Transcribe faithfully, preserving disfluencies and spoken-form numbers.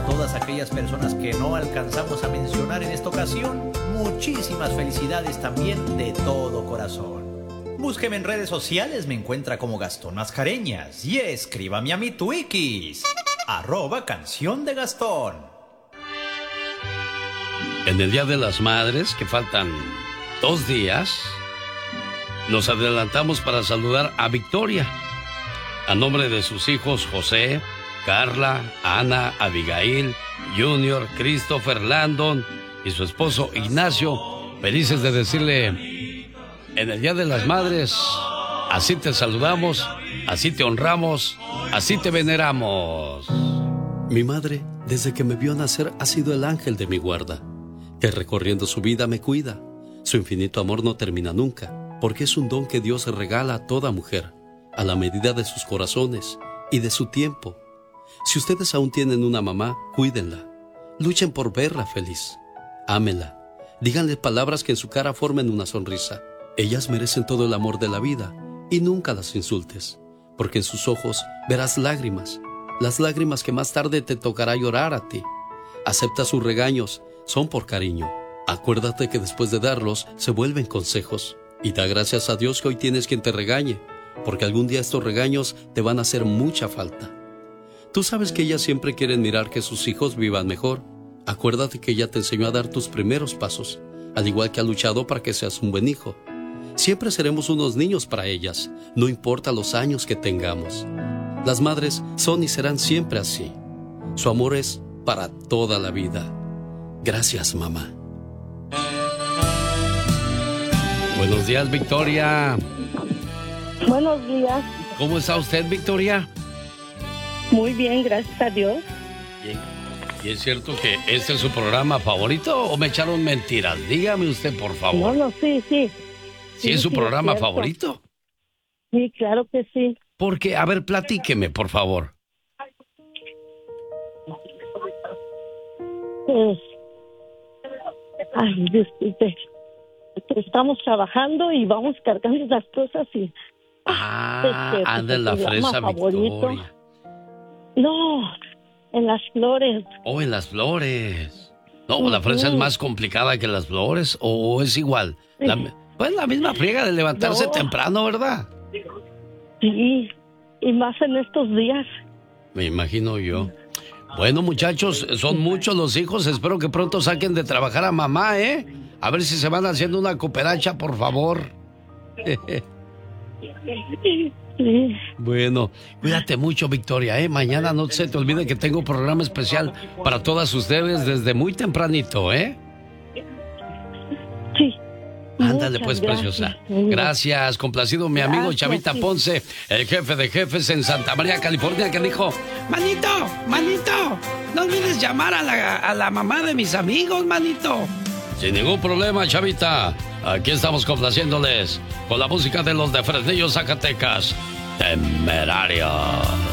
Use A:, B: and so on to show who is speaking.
A: a todas aquellas personas que no alcanzamos a mencionar en esta ocasión, muchísimas felicidades también de todo corazón. Búsqueme en redes sociales, me encuentra como Gastón Mascareñas y escríbame a mi Twikis, arroba Canción de Gastón.
B: En el Día de las Madres, que faltan dos días, nos adelantamos para saludar a Victoria, a nombre de sus hijos José, Carla, Ana, Abigail, Junior, Christopher, Landon y su esposo Ignacio, felices de decirle, en el Día de las Madres, así te saludamos, así te honramos, así te veneramos.
C: Mi madre, desde que me vio nacer, ha sido el ángel de mi guarda, que recorriendo su vida me cuida. Su infinito amor no termina nunca, porque es un don que Dios regala a toda mujer, a la medida de sus corazones y de su tiempo. Si ustedes aún tienen una mamá, cuídenla. Luchen por verla feliz. Ámenla. Díganle palabras que en su cara formen una sonrisa. Ellas merecen todo el amor de la vida y nunca las insultes, porque en sus ojos verás lágrimas, las lágrimas que más tarde te tocará llorar a ti. Acepta sus regaños, son por cariño. Acuérdate que después de darlos se vuelven consejos y da gracias a Dios que hoy tienes quien te regañe, porque algún día estos regaños te van a hacer mucha falta. Tú sabes que ellas siempre quieren mirar que sus hijos vivan mejor. Acuérdate que ella te enseñó a dar tus primeros pasos, al igual que ha luchado para que seas un buen hijo. Siempre seremos unos niños para ellas, no importa los años que tengamos. Las madres son y serán siempre así. Su amor es para toda la vida. Gracias, mamá.
B: Buenos días, Victoria.
D: Buenos días.
B: ¿Cómo está usted, Victoria?
D: Muy bien, gracias a Dios.
B: Bien. ¿Y es cierto que este es su programa favorito o me echaron mentiras? Dígame usted, por favor.
D: No, no, sí, sí.
B: ¿Sí, sí es su sí, programa es favorito?
D: Sí, claro que sí.
B: Porque, a ver, platíqueme, por favor.
D: Pues, ay, disculpe. Estamos trabajando y vamos cargando las cosas y...
B: Ah, este, anda en la fresa, favorito. Victoria.
D: No, en las flores.
B: Oh, en las flores. No, uh-huh. La fresa es más complicada que las flores, o es igual. Sí. La, pues la misma friega de levantarse no. temprano, ¿verdad?
D: Sí, y más en estos días.
B: Me imagino yo. Bueno, muchachos, son muchos los hijos. Espero que pronto saquen de trabajar a mamá, ¿eh? A ver si se van haciendo una cooperacha, por favor.
D: Sí.
B: Bueno, cuídate mucho, Victoria, ¿eh? Mañana no se te olvide que tengo un programa especial para todas ustedes desde muy tempranito, ¿eh?
D: Sí.
B: Ándale, pues, gracias. Preciosa. Gracias, complacido mi amigo gracias, Chavita sí. Ponce, el jefe de jefes en Santa María, California, que dijo, manito, manito, no olvides llamar a la, a la mamá de mis amigos, manito. Sin ningún problema, Chavita. Aquí estamos complaciéndoles con la música de los de Fresnillo, Zacatecas. Temerarios.